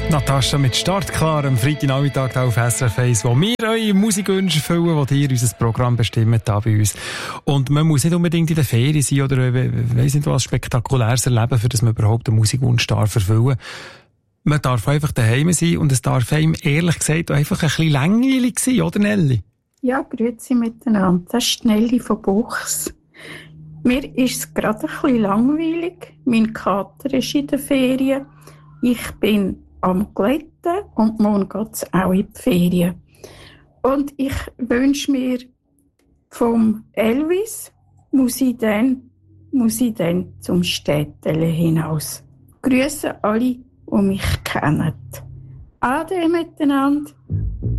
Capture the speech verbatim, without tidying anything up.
Natascha mit Startklar am Freitagnachmittag hier auf S R F eins, wo wir eure Musikwünsche erfüllen, die ihr unser Programm bestimmt da bei uns. Und man muss nicht unbedingt in der Ferien sein oder weiss nicht was Spektakuläres erleben, für das man überhaupt einen Musikwunsch darf erfüllen. Man darf einfach daheim sein und es darf einem ehrlich gesagt einfach ein bisschen langweilig sein, oder Nelly? Ja, grüezi miteinander. Das ist Nelly von Buchs. Mir ist es gerade ein bisschen langweilig. Mein Kater ist in der Ferien. Ich bin am Glätten und morgen geht es auch in die Ferien. Und ich wünsche mir vom Elvis, muss ich dann, muss ich dann zum Städtele hinaus. Grüße alle, die mich kennen. Ade miteinander.